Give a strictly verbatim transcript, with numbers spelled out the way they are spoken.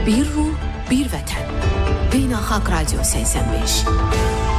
Bir ruh, bir vətən. Beynəlxalq Radio səksən beş.